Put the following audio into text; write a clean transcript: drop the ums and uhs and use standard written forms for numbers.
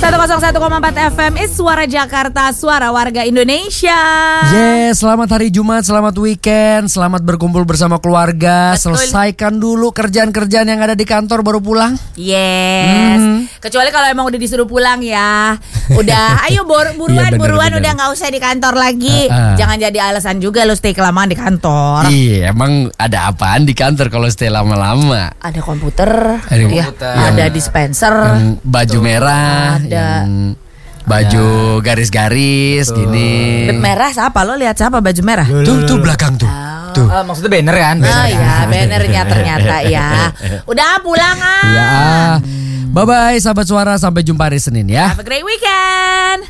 101,4 FM is Suara Jakarta, suara warga Indonesia. Yes, selamat hari Jumat, selamat weekend, selamat berkumpul bersama keluarga. Betul. Selesaikan dulu kerjaan-kerjaan yang ada di kantor baru pulang. Yes. Kecuali kalau emang udah disuruh pulang ya. Udah, ayo buruan, Iya, buruan, bener. udah nggak usah di kantor lagi. Uh-uh. Jangan jadi alasan juga lo stay kelamaan di kantor. Iya, emang ada apaan di kantor kalau stay lama-lama? Ada komputer, Ada ya, komputer. ada dispenser, Yang baju merah, ada. yang baju garis-garis gini. merah. Siapa lo lihat siapa baju merah? Tuh belakang tuh. Tuh. Maksudnya banner kan? Oh iya, bannernya ternyata ya. Udah pulang ah. Ya. Bye-bye sahabat suara, sampai jumpa hari Senin ya. Have a great weekend.